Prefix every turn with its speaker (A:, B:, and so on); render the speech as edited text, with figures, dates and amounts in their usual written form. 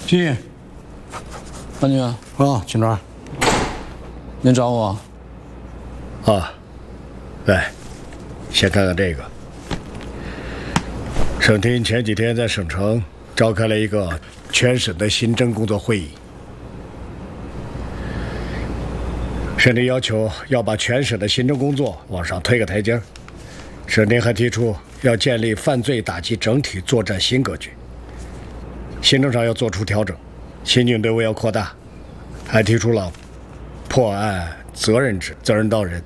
A: 进。
B: 安局。
A: 警长。
B: 您找我？
C: 啊，来，先看看这个。省厅前几天在省城召开了一个全省的刑侦工作会议，省厅要求要把全省的刑侦工作往上推个台阶儿。省厅还提出要建立犯罪打击整体作战新格局，行政上要做出调整，刑警队伍要扩大，还提出了破案责任制、责任到人、